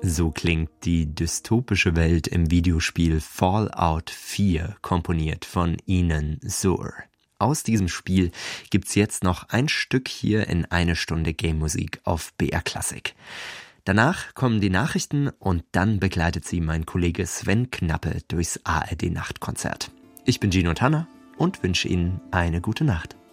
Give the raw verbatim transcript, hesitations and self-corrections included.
So klingt die dystopische Welt im Videospiel Fallout vier, komponiert von Ian Sour. Aus diesem Spiel gibt's jetzt noch ein Stück hier in eine Stunde Game-Musik auf B R Classic. Danach kommen die Nachrichten und dann begleitet sie mein Kollege Sven Knappe durchs A R D-Nachtkonzert. Ich bin Gino Tanner und wünsche Ihnen eine gute Nacht.